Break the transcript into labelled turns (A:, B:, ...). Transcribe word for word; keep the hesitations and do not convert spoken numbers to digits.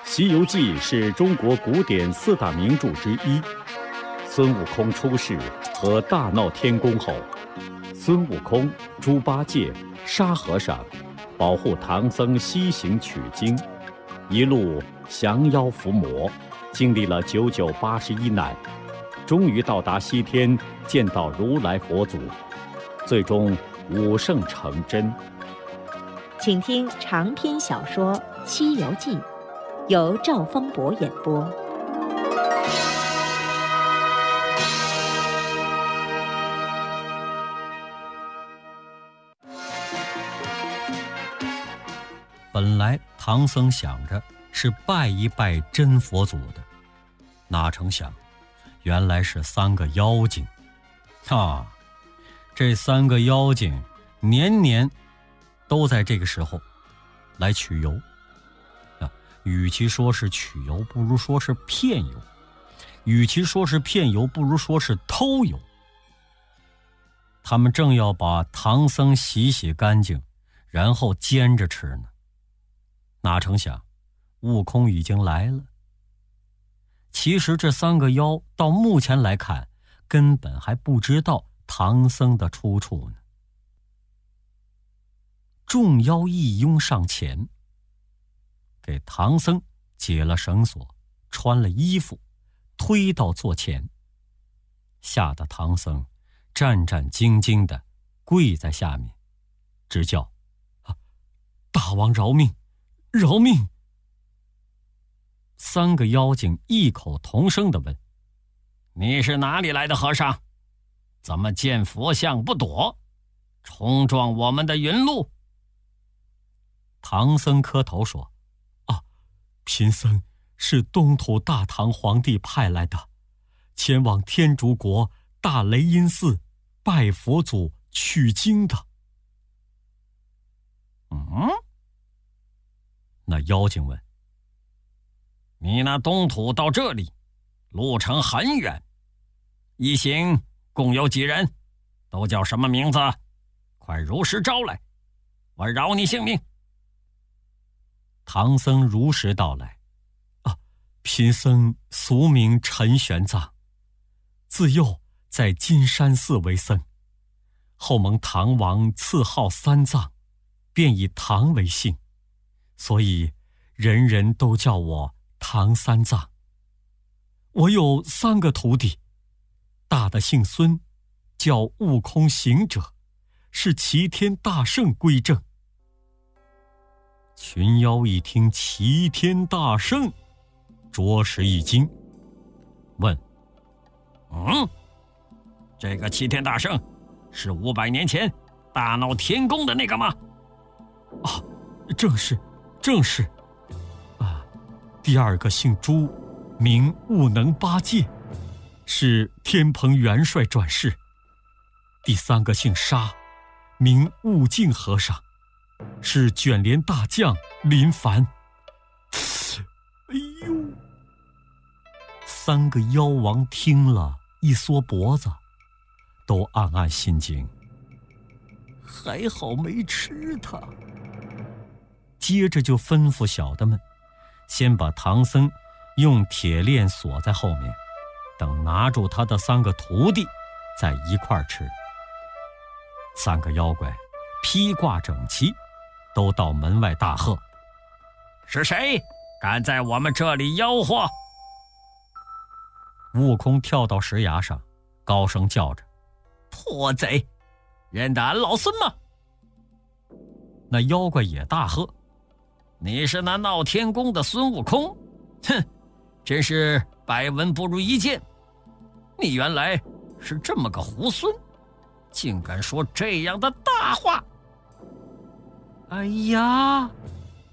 A: 《西游记》是中国古典四大名著之一。孙悟空出世和大闹天宫后，孙悟空、猪八戒、沙和尚保护唐僧西行取经，一路降妖伏魔，经历了九九八十一难，终于到达西天，见到如来佛祖，最终五圣成真。
B: 请听长篇小说《西游记》，由赵方博演播。
C: 本来唐僧想着是拜一拜真佛祖的，哪成想原来是三个妖精啊！这三个妖精年年都在这个时候来取油啊，与其说是取油，不如说是骗油；与其说是骗油，不如说是偷油。他们正要把唐僧洗洗干净，然后煎着吃呢，哪成想悟空已经来了。其实这三个妖到目前来看，根本还不知道唐僧的出处呢。众妖一拥上前，给唐僧解了绳索，穿了衣服，推到座前，吓得唐僧战战兢兢地跪在下面，直叫：“啊，大王饶命，饶命！”三个妖精异口同声地问：“你是哪里来的和尚？怎么见佛像不躲，冲撞我们的云路？”唐僧磕头说：“啊，贫僧是东土大唐皇帝派来的，前往天竺国大雷音寺拜佛祖取经的。”嗯？那妖精问：“你那东土到这里路程很远，一行共有几人？都叫什么名字？快如实招来，我饶你性命。”唐僧如实道来：“啊，贫僧俗名陈玄奘，自幼在金山寺为僧，后蒙唐王赐号三藏，便以唐为姓，所以人人都叫我唐三藏。我有三个徒弟，大的姓孙，叫悟空行者，是齐天大圣归正。”群妖一听齐天大圣，着实一惊，问：“嗯，这个齐天大圣是五百年前大闹天宫的那个吗？”“啊，正是，正是。啊，第二个姓朱，名悟能八戒，是天蓬元帅转世。第三个姓沙，名悟净和尚，是卷帘大将林凡。”哎呦！三个妖王听了一缩脖子，都暗暗心惊，还好没吃他。接着就吩咐小的们先把唐僧用铁链锁在后面，等拿住他的三个徒弟再一块吃。三个妖怪披挂整齐，都到门外大喝：“是谁敢在我们这里吆喝？”悟空跳到石崖上，高声叫着：“破贼，认得俺老孙吗？”那妖怪也大喝：“你是那闹天宫的孙悟空？哼，真是百闻不如一见！你原来是这么个猢狲，竟敢说这样的大话！”哎呀，